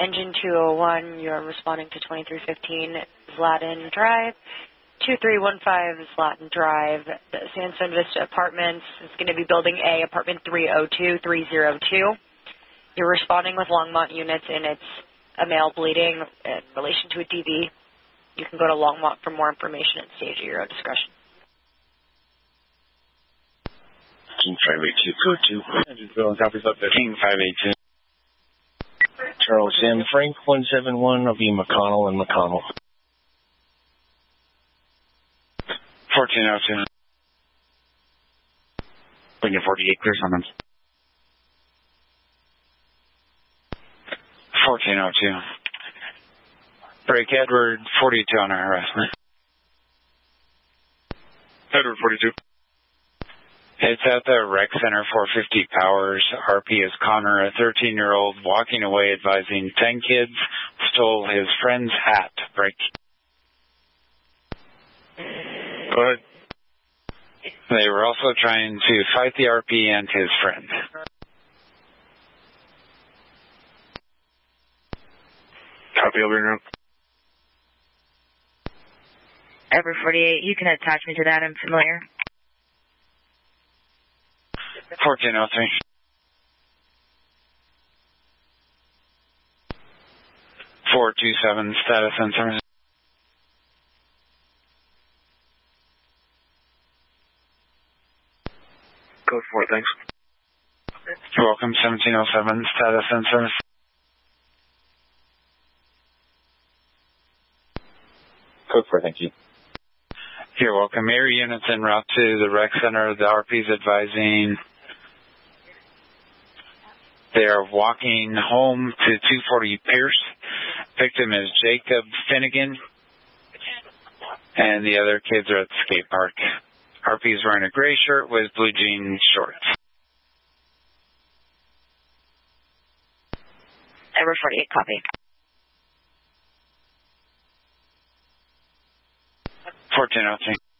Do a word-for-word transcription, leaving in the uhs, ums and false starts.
Engine two oh one, you're responding to twenty-three fifteen Zlatan Drive. two three one five Zlatan Drive, the Sandstone Vista Apartments. It's going to be Building A, Apartment three oh two, three oh two. You're responding with Longmont units, and it's a male bleeding in relation to a D V. You can go to Longmont for more information at stage at your own discretion. King five eight two, code two. Engine Bill, copies up there. King five eight two. Charles M. Frank one seven one, I'll be McConnell and McConnell. fourteen oh two. Lincoln forty-eight, clear summons. fourteen oh two. Break Edward forty-two on our harassment. Edward forty-two. It's at the Rec Center, four fifty Powers. R P is Connor, a thirteen-year-old, walking away advising ten kids stole his friend's hat. Break. Go ahead. They were also trying to fight the R P and his friend. Copy over now. Edward forty-eight, you can attach me to that, I'm familiar. fourteen oh three. four two seven, status and service. Code four, thanks. You're welcome, seventeen oh seven, status and service. Code four, thank you. You're welcome. Air units en route to the Rec Center. The R P's advising they are walking home to two forty Pierce. Victim is Jacob Finnegan, and the other kids are at the skate park. R P's wearing a gray shirt with blue jean shorts. Edward forty-eight, copy. fourteen oh three.